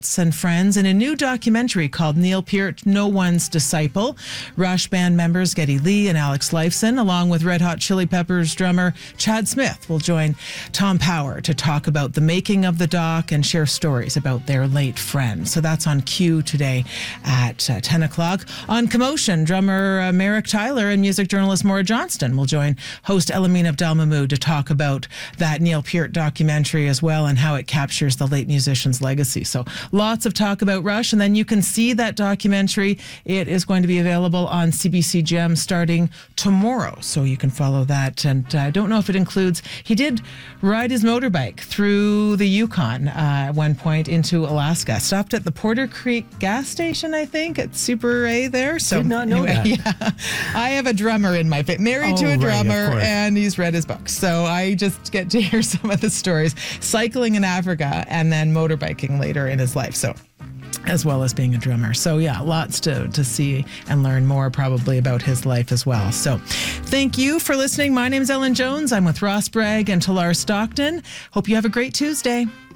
and friends in a new documentary called Neil Peart, No One's Disciple. Rush band members Geddy Lee and Alex Lifeson, along with Red Hot Chili Peppers drummer Chad Smith, will join Tom Power to talk about the making of the doc and share stories about their late friend. So that's on Q today at 10 o'clock. On Commotion, drummer Merrick Tyler and music journalist Maura Johnston will join host Elamine Abdelmahmoud to talk about that Neil Peart documentary as well and how it captures the late musician's legacy. So lots of talk about Rush, and then you can see that documentary. It is going to be available on CBC Gem starting tomorrow, so you can follow that. And I don't know if it includes, he did ride his motorbike through the Yukon at one point into Alaska. Stopped at the Porter Creek gas station, I think, at Super A there. So did not know that. Yeah, I have a drummer in my family, married to a drummer, and he's read his books. So I just get to hear some of the stories. Cycling in Africa and then motorbiking later in his life. So, as well as being a drummer. So yeah, lots to see and learn more probably about his life as well. So thank you for listening. My name's Ellen Jones. I'm with Ross Bragg and Talar Stockton. Hope you have a great Tuesday.